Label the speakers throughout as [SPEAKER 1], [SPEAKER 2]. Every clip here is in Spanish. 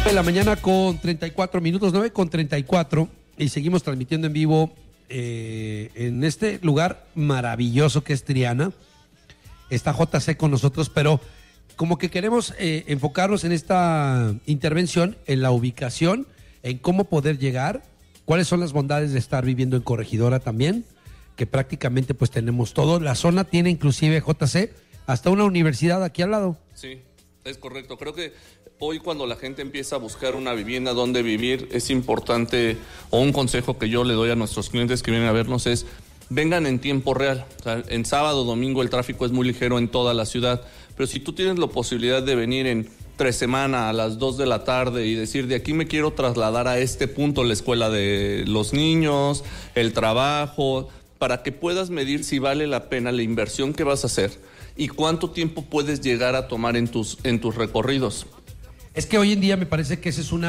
[SPEAKER 1] de la mañana con 34 minutos, 9:34, y seguimos transmitiendo en vivo en este lugar maravilloso que es Triana. Está JC con nosotros, pero como que queremos enfocarnos en esta intervención, en la ubicación, en cómo poder llegar, cuáles son las bondades de estar viviendo en Corregidora también, que prácticamente pues tenemos todo. La zona tiene inclusive, JC, hasta una universidad aquí al lado.
[SPEAKER 2] Sí, es correcto. Creo que hoy cuando la gente empieza a buscar una vivienda donde vivir, es importante, o un consejo que yo le doy a nuestros clientes que vienen a vernos es, vengan en tiempo real. O sea, en sábado, domingo el tráfico es muy ligero en toda la ciudad, pero si tú tienes la posibilidad de venir en 3 semanas a las 2 de la tarde y decir, de aquí me quiero trasladar a este punto, la escuela de los niños, el trabajo, para que puedas medir si vale la pena la inversión que vas a hacer y cuánto tiempo puedes llegar a tomar en tus recorridos.
[SPEAKER 1] Es que hoy en día me parece que ese es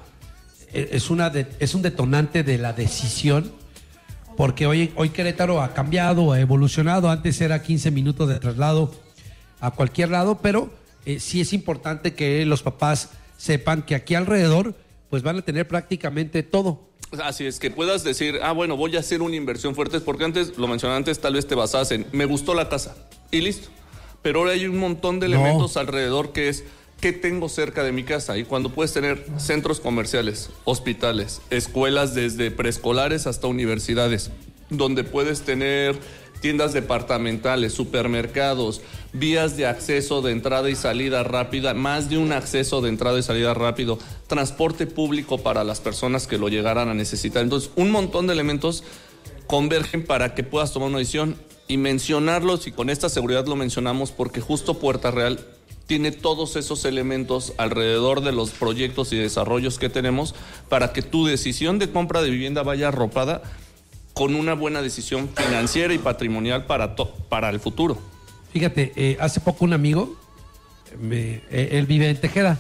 [SPEAKER 1] un detonante de la decisión, porque hoy Querétaro ha cambiado, ha evolucionado. Antes era 15 minutos de traslado a cualquier lado, pero sí es importante que los papás sepan que aquí alrededor pues van a tener prácticamente todo.
[SPEAKER 2] Así es, que puedas decir, bueno, voy a hacer una inversión fuerte, porque antes, lo mencioné antes, tal vez te basabas en, me gustó la casa y listo. Pero ahora hay un montón de elementos alrededor que es, ¿qué tengo cerca de mi casa? Y cuando puedes tener centros comerciales, hospitales, escuelas desde preescolares hasta universidades, donde puedes tener tiendas departamentales, supermercados, vías de acceso de entrada y salida rápida, más de un acceso de entrada y salida rápido, transporte público para las personas que lo llegaran a necesitar. Entonces, un montón de elementos convergen para que puedas tomar una decisión y mencionarlos, y con esta seguridad lo mencionamos porque justo Puerta Real tiene todos esos elementos alrededor de los proyectos y desarrollos que tenemos para que tu decisión de compra de vivienda vaya arropada con una buena decisión financiera y patrimonial para el futuro.
[SPEAKER 1] Fíjate, hace poco un amigo, él vive en Tejeda,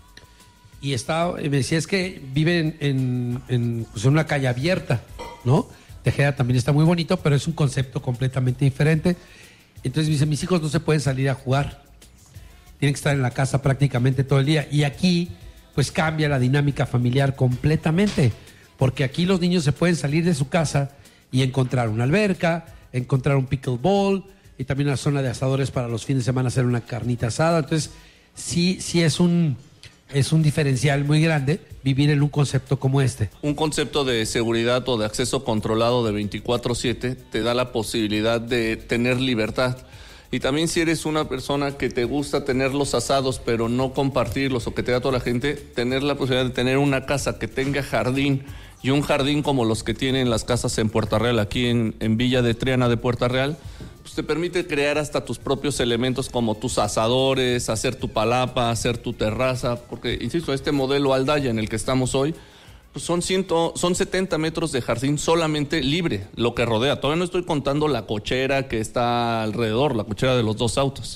[SPEAKER 1] y me decía, es que vive en una calle abierta, ¿no? Tejeda también está muy bonito, pero es un concepto completamente diferente. Entonces dice, mis hijos no se pueden salir a jugar, tienen que estar en la casa prácticamente todo el día. Y aquí, pues cambia la dinámica familiar completamente, porque aquí los niños se pueden salir de su casa y encontrar una alberca, encontrar un pickleball y también una zona de asadores para los fines de semana hacer una carnita asada. Entonces, sí es un diferencial muy grande vivir en un concepto como este.
[SPEAKER 2] Un concepto de seguridad o de acceso controlado de 24/7 te da la posibilidad de tener libertad. Y también si eres una persona que te gusta tener los asados pero no compartirlos, o que te da toda la gente, tener la posibilidad de tener una casa que tenga jardín, y un jardín como los que tienen las casas en Puerta Real, aquí en Villa de Triana de Puerta Real, pues te permite crear hasta tus propios elementos como tus asadores, hacer tu palapa, hacer tu terraza, porque, insisto, este modelo Aldaya en el que estamos hoy, pues son 70 metros de jardín solamente libre, lo que rodea. Todavía no estoy contando la cochera que está alrededor, la cochera de los 2 autos.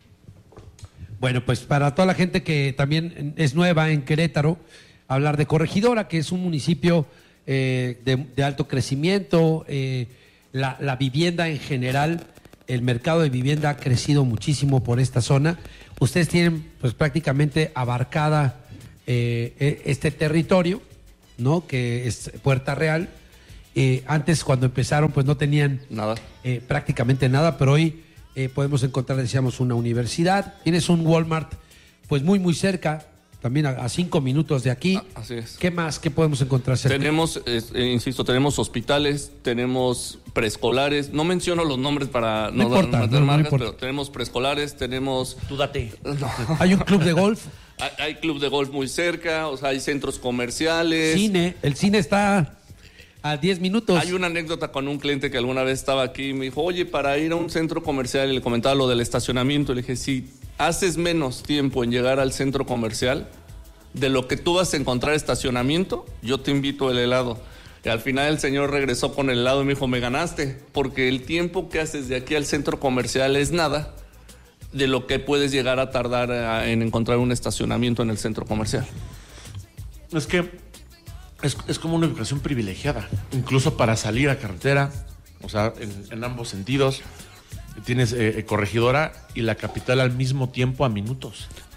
[SPEAKER 1] Bueno, pues para toda la gente que también es nueva en Querétaro, hablar de Corregidora, que es un municipio de alto crecimiento, la vivienda en general, el mercado de vivienda ha crecido muchísimo por esta zona. Ustedes tienen pues prácticamente abarcada este territorio, ¿no? Que es Puerta Real. Antes, cuando empezaron, pues no tenían
[SPEAKER 2] nada,
[SPEAKER 1] prácticamente nada, pero hoy podemos encontrar, decíamos, una universidad. Tienes un Walmart pues muy muy cerca, también a 5 minutos de aquí.
[SPEAKER 2] Así es.
[SPEAKER 1] ¿Qué más? ¿Qué podemos encontrar cerca?
[SPEAKER 2] Tenemos, insisto, tenemos hospitales, tenemos preescolares. No menciono los nombres para no dar marcas, pero tenemos preescolares, tenemos...
[SPEAKER 3] Tú date.
[SPEAKER 2] No.
[SPEAKER 1] Hay un club de golf.
[SPEAKER 2] Hay club de golf muy cerca, o sea, hay centros comerciales.
[SPEAKER 1] El cine está a 10 minutos.
[SPEAKER 2] Hay una anécdota con un cliente que alguna vez estaba aquí y me dijo, oye, para ir a un centro comercial, y le comentaba lo del estacionamiento, le dije, si haces menos tiempo en llegar al centro comercial de lo que tú vas a encontrar estacionamiento, yo te invito el helado. Y al final el señor regresó con el helado y me dijo, me ganaste, porque el tiempo que haces de aquí al centro comercial es nada de lo que puedes llegar a tardar en encontrar un estacionamiento en el centro comercial.
[SPEAKER 3] Es que es como una ubicación privilegiada, incluso para salir a carretera, o sea, en ambos sentidos. Tienes Corregidora y la capital al mismo tiempo a minutos.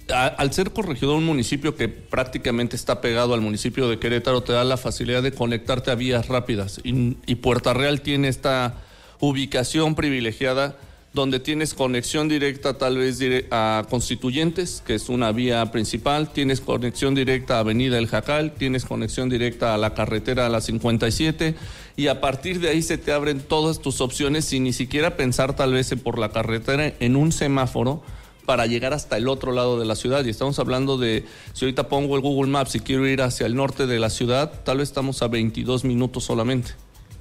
[SPEAKER 2] al ser corregidor un municipio que prácticamente está pegado al municipio de Querétaro, te da la facilidad de conectarte a vías rápidas. Y Puerta Real tiene esta ubicación privilegiada donde tienes conexión directa tal vez a Constituyentes, que es una vía principal, tienes conexión directa a Avenida El Jacal, tienes conexión directa a la carretera a la 57, y a partir de ahí se te abren todas tus opciones sin ni siquiera pensar tal vez por la carretera en un semáforo para llegar hasta el otro lado de la ciudad. Y estamos hablando de, si ahorita pongo el Google Maps y quiero ir hacia el norte de la ciudad, tal vez estamos a 22 minutos solamente.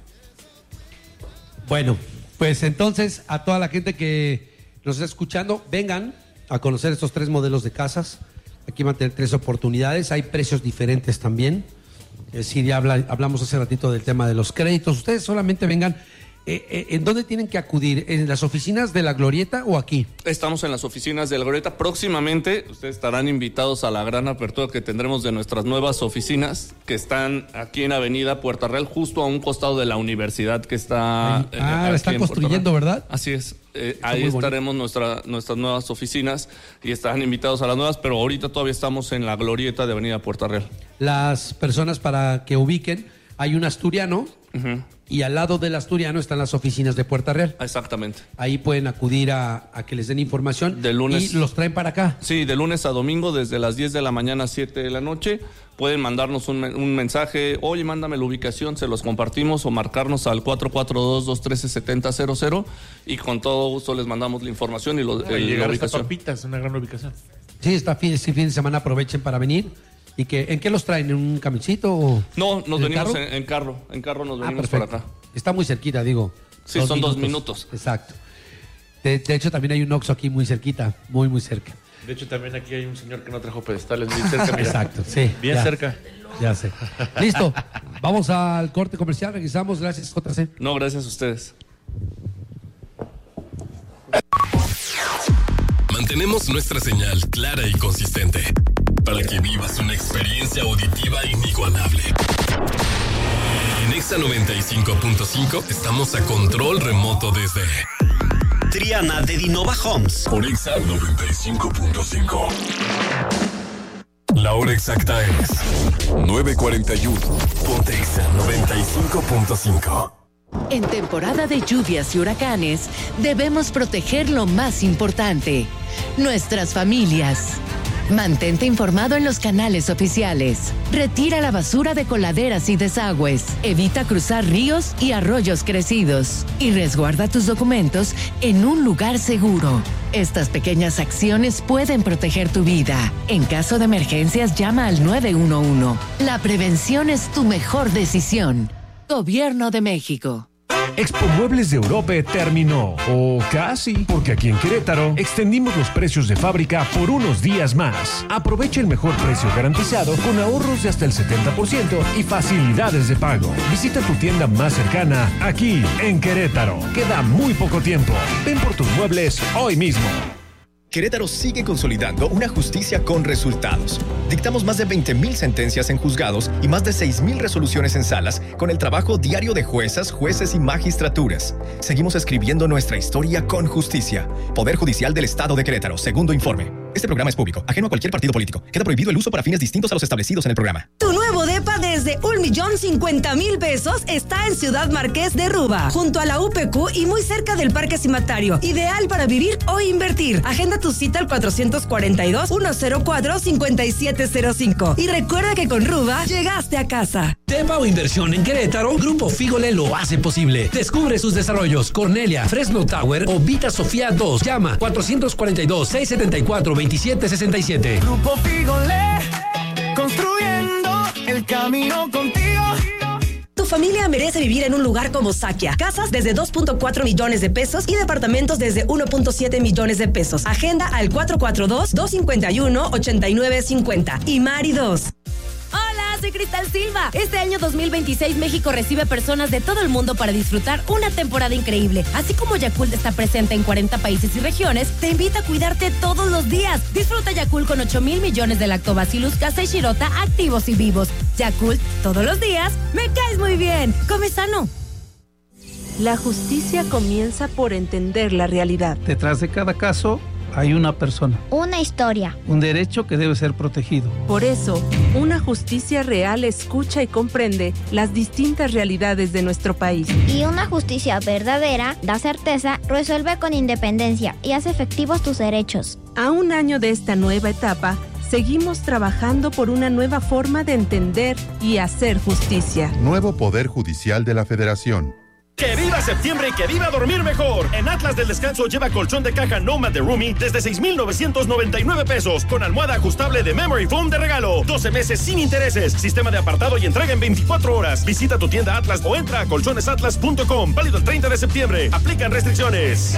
[SPEAKER 1] Bueno, pues entonces a toda la gente que nos está escuchando, vengan a conocer estos 3 modelos de casas. Aquí van a tener 3 oportunidades, hay precios diferentes también. Sí, ya hablamos hace ratito del tema de los créditos. Ustedes solamente vengan. ¿En dónde tienen que acudir? ¿En las oficinas de La Glorieta o aquí?
[SPEAKER 2] Estamos en las oficinas de La Glorieta. Próximamente ustedes estarán invitados a la gran apertura que tendremos de nuestras nuevas oficinas, que están aquí en Avenida Puerta Real, justo a un costado de la universidad que está...
[SPEAKER 1] la están construyendo, ¿verdad?
[SPEAKER 2] Así es. Ahí estaremos nuestras nuevas oficinas y estarán invitados a las nuevas, pero ahorita todavía estamos en La Glorieta de Avenida Puerta Real.
[SPEAKER 1] Las personas, para que ubiquen, hay un asturiano... Uh-huh. Y al lado del asturiano están las oficinas de Puerta Real.
[SPEAKER 2] Exactamente.
[SPEAKER 1] Ahí pueden acudir a que les den información.
[SPEAKER 2] De lunes.
[SPEAKER 1] Y los traen para acá.
[SPEAKER 2] Sí, de lunes a domingo, desde las 10 de la mañana a 7 de la noche. Pueden mandarnos un mensaje, oye, mándame la ubicación, se los compartimos, o marcarnos al 442-213-7000 y con todo gusto les mandamos la información y la ubicación.
[SPEAKER 3] Papitas, una gran ubicación.
[SPEAKER 1] Sí, fin de semana aprovechen para venir. ¿Y ¿en qué los traen? ¿En un camioncito o...?
[SPEAKER 2] No, nos venimos en carro. En carro nos venimos por acá.
[SPEAKER 1] Está muy cerquita, digo.
[SPEAKER 2] Sí, son 2 minutos.
[SPEAKER 1] Exacto. De hecho, también hay un Oxxo aquí muy cerquita, muy, muy cerca.
[SPEAKER 3] De hecho, también aquí hay un señor que no trajo pedestales muy cerca. Mira.
[SPEAKER 1] Exacto, sí.
[SPEAKER 3] Bien cerca.
[SPEAKER 1] Ya sé. Listo. Vamos al corte comercial. Regresamos. Gracias, JC.
[SPEAKER 2] No, gracias a ustedes.
[SPEAKER 4] Mantenemos nuestra señal clara y consistente para que vivas una experiencia auditiva inigualable. En Exa 95.5 estamos a control remoto desde
[SPEAKER 5] Triana de Dinova Homes.
[SPEAKER 4] Por Exa 95.5. La hora exacta es 9:41. Ponte Exa 95.5.
[SPEAKER 6] En temporada de lluvias y huracanes, debemos proteger lo más importante, nuestras familias. Mantente informado en los canales oficiales. Retira la basura de coladeras y desagües. Evita cruzar ríos y arroyos crecidos. Y resguarda tus documentos en un lugar seguro. Estas pequeñas acciones pueden proteger tu vida. En caso de emergencias, llama al 911. La prevención es tu mejor decisión. Gobierno de México.
[SPEAKER 7] Expo Muebles de Europa terminó, o casi, porque aquí en Querétaro extendimos los precios de fábrica por unos días más. Aprovecha el mejor precio garantizado con ahorros de hasta el 70% y facilidades de pago. Visita tu tienda más cercana aquí en Querétaro. Queda muy poco tiempo. Ven por tus muebles hoy mismo.
[SPEAKER 5] Querétaro sigue consolidando una justicia con resultados. Dictamos más de 20,000 sentencias en juzgados y más de 6,000 resoluciones en salas con el trabajo diario de juezas, jueces y magistraturas. Seguimos escribiendo nuestra historia con justicia. Poder Judicial del Estado de Querétaro, segundo informe. Este programa es público, ajeno a cualquier partido político. Queda prohibido el uso para fines distintos a los establecidos en el programa.
[SPEAKER 8] Tu nuevo depa desde 1,050,000 pesos está en Ciudad Marqués de Ruba, junto a la UPQ y muy cerca del Parque Cimatario. Ideal para vivir o invertir. Agenda tu cita al 442-104-5705. Y recuerda que con Ruba llegaste a casa.
[SPEAKER 9] Depa o inversión en Querétaro, Grupo Fígole lo hace posible. Descubre sus desarrollos. Cornelia, Fresno Tower o Vita Sofía 2. Llama 442-674-2767.
[SPEAKER 10] Grupo Fígole, construyendo el camino contigo.
[SPEAKER 8] Tu familia merece vivir en un lugar como Sakia. Casas desde 2.4 millones de pesos y departamentos desde 1.7 millones de pesos. Agenda al 442-251-8950. Y Mari 2.
[SPEAKER 11] Hola, soy Cristal Silva. Este año 2026 México recibe personas de todo el mundo para disfrutar una temporada increíble. Así como Yakult está presente en 40 países y regiones, te invita a cuidarte todos los días. Disfruta Yakult con 8,000 millones de lactobacillus casei shirota activos y vivos. Yakult, todos los días, me caes muy bien. Come sano.
[SPEAKER 12] La justicia comienza por entender la realidad.
[SPEAKER 13] Detrás de cada caso
[SPEAKER 12] hay una persona.
[SPEAKER 13] Una historia.
[SPEAKER 12] Un derecho que debe ser protegido.
[SPEAKER 14] Por eso, una justicia real escucha y comprende las distintas realidades de nuestro país.
[SPEAKER 13] Y una justicia verdadera da certeza, resuelve con independencia y hace efectivos tus derechos.
[SPEAKER 14] A un año de esta nueva etapa, seguimos trabajando por una nueva forma de entender y hacer justicia.
[SPEAKER 15] Nuevo Poder Judicial de la Federación.
[SPEAKER 16] ¡Que viva septiembre y que viva dormir mejor! En Atlas del Descanso lleva colchón de caja Nomad de Roomy desde 6,999 pesos, con almohada ajustable de Memory Foam de regalo. 12 meses sin intereses, sistema de apartado y entrega en 24 horas. Visita tu tienda Atlas o entra a colchonesatlas.com. Válido el 30 de septiembre. Aplican restricciones.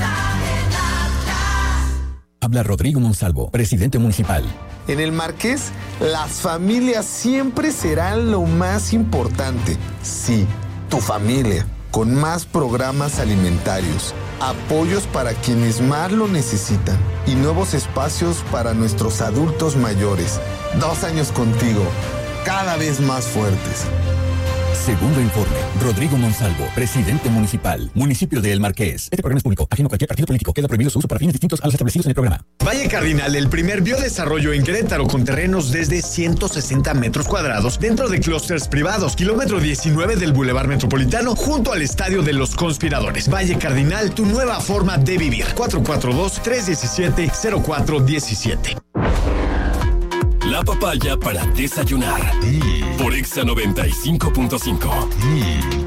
[SPEAKER 17] Habla Rodrigo Monsalvo, presidente municipal.
[SPEAKER 18] En el Marqués, las familias siempre serán lo más importante. Sí, tu familia. Con más programas alimentarios, apoyos para quienes más lo necesitan y nuevos espacios para nuestros adultos mayores. 2 años contigo, cada vez más fuertes.
[SPEAKER 17] Segundo informe. Rodrigo Monsalvo, presidente municipal. Municipio de El Marqués. Este programa es público, ajeno a cualquier partido político. Queda prohibido su uso para fines distintos a los establecidos en el programa.
[SPEAKER 19] Valle Cardinal, el primer biodesarrollo en Querétaro con terrenos desde 160 metros cuadrados dentro de clústeres privados. Kilómetro 19 del Boulevard Metropolitano junto al Estadio de los Conspiradores. Valle Cardinal, tu nueva forma de vivir. 442-317-0417.
[SPEAKER 4] La papaya para desayunar. Por Exa 95.5.